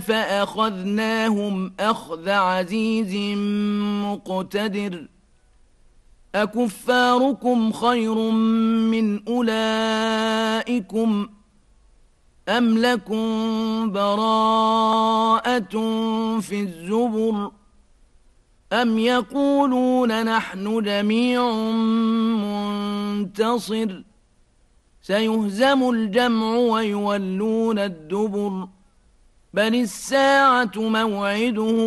فأخذناهم أخذ عزيز مقتدر أكفاركم خير من أولئكم أم لكم براءة في الزبر أم يقولون نحن جميع منتصر سيهزم الجمع ويولون الدبر بل الساعة موعدهم